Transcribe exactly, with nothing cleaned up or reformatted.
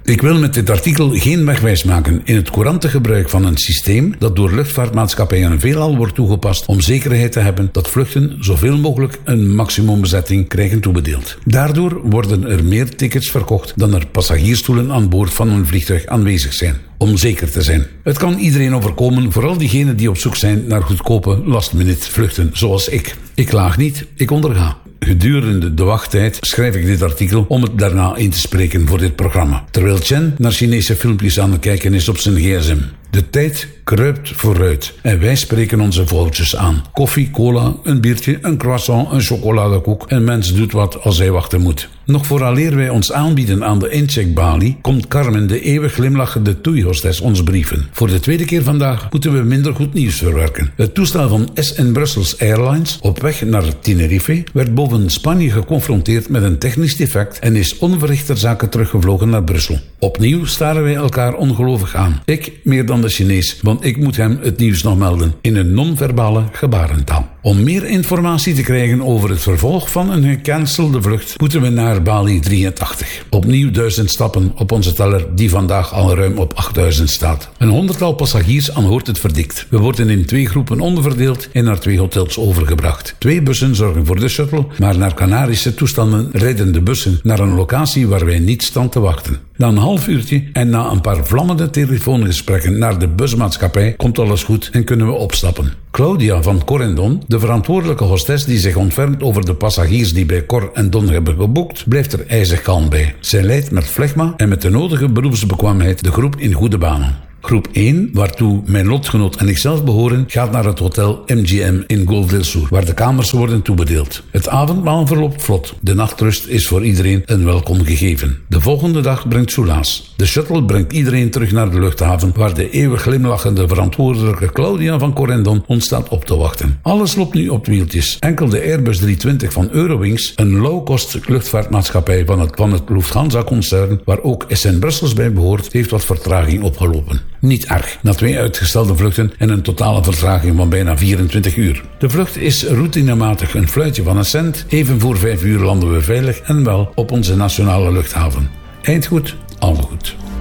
Ik wil met dit artikel geen wegwijs maken in het courante gebruik van een systeem dat door luchtvaartmaatschappijen veelal wordt toegepast om zekerheid te hebben dat vluchten zoveel mogelijk een maximumbezetting krijgen toebedeeld. Daardoor worden er meer tickets verkocht dan er passagiersstoelen aan boord van een vliegtuig aanwezig zijn. Om zeker te zijn. Het kan iedereen overkomen, vooral diegenen die op zoek zijn naar goedkope last-minute vluchten, zoals ik. Ik klaag niet, ik onderga. Gedurende de wachttijd schrijf ik dit artikel om het daarna in te spreken voor dit programma. Terwijl Chen naar Chinese filmpjes aan het kijken is op zijn gsm. De tijd kruipt vooruit en wij spreken onze vogeltjes aan. Koffie, cola, een biertje, een croissant, een chocoladekoek. Een mens doet wat als hij wachten moet. Nog vooraleer wij ons aanbieden aan de incheckbalie, komt Carmen, de eeuwig glimlachende toeihostess, ons brieven. Voor de tweede keer vandaag moeten we minder goed nieuws verwerken. Het toestel van S N Brussels Airlines op weg naar Tenerife werd boven Spanje geconfronteerd met een technisch defect en is onverricht ter zake teruggevlogen naar Brussel. Opnieuw staren wij elkaar ongelovig aan. Ik meer dan de Chinees, want ik moet hem het nieuws nog melden in een non-verbale gebarentaal. Om meer informatie te krijgen over het vervolg van een gecancelde vlucht, moeten we naar Bali drieëntachtig. Opnieuw duizend stappen op onze teller die vandaag al ruim op achtduizend staat. Een honderdtal passagiers aanhoort het verdikt. We worden in twee groepen onderverdeeld en naar twee hotels overgebracht. Twee bussen zorgen voor de shuttle, maar naar Canarische toestanden rijden de bussen naar een locatie waar wij niet staan te wachten. Na een half uurtje en na een paar vlammende telefoongesprekken naar de busmaatschappij komt alles goed en kunnen we opstappen. Claudia van Cor en Don, de verantwoordelijke hostess die zich ontfermt over de passagiers die bij Cor en Don hebben geboekt, blijft er ijzig kalm bij. Zij leidt met flegma en met de nodige beroepsbekwaamheid de groep in goede banen. Groep één, waartoe mijn lotgenoot en ikzelf behoren, gaat naar het hotel M G M in Golf del Sur, waar de kamers worden toebedeeld. Het avondmaal verloopt vlot. De nachtrust is voor iedereen een welkom gegeven. De volgende dag brengt soelaas. De shuttle brengt iedereen terug naar de luchthaven, waar de eeuwig glimlachende verantwoordelijke Claudia van Corendon ons staat op te wachten. Alles loopt nu op wieltjes. Enkel de Airbus driehonderdtwintig van Eurowings, een low-cost luchtvaartmaatschappij van het, van het Lufthansa-concern, waar ook S N Brussels bij behoort, heeft wat vertraging opgelopen. Niet erg, na twee uitgestelde vluchten en een totale vertraging van bijna vierentwintig uur. De vlucht is routinematig een fluitje van een cent. Even voor vijf uur landen we veilig en wel op onze nationale luchthaven. Eindgoed, al goed.